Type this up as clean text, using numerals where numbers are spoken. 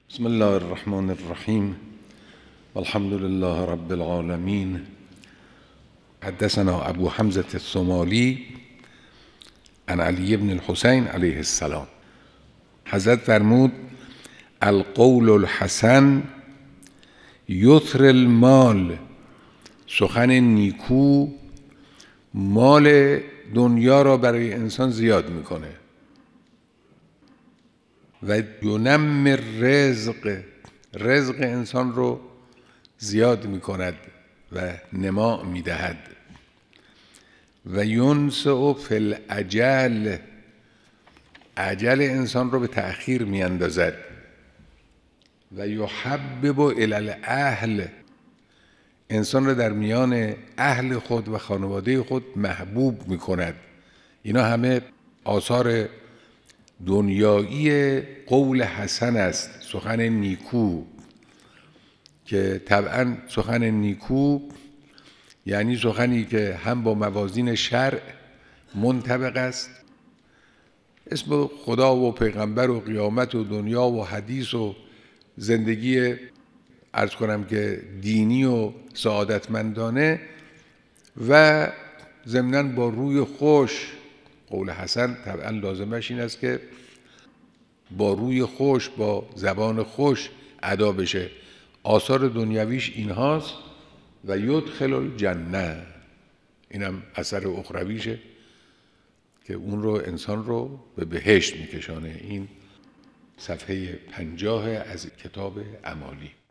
بسم الله الرحمن الرحیم والحمد لله رب العالمین. حدثنا ابو حمزة الصومالی عن علی بن الحسین علیه السلام. حضرت فرمود القول الحسن یثر المال، سخن نیکو مال دنیا را برای انسان زیاد میکنه. و ینمر رزق انسان رو زیاد میکند و نما میدهد. و ینسع فی الاجل، اجل انسان رو به تأخیر میاندازد. و یحبب الی الاهل، انسان رو در میان اهل خود و خانواده خود محبوب میکند. اینا همه آثار دنیایی قول حسن است، سخن نیکو، که طبعا سخن نیکو یعنی سخنی که هم با موازین شرع منطبق است. اسم خدا و پیغمبر و قیامت و دنیا و حدیث و زندگی عرض کنم که دینی و سعادتمندانه و ضمناً با روی خوش. قول حسن طبعا لازمش این است که با روی خوش، با زبان خوش ادا بشه. آثار دنیویش این هاست. و یدخل الجنه، اینم اثر اخرویشه که اون رو انسان رو به بهشت میکشانه. این صفحه 50 از کتاب اعمالی.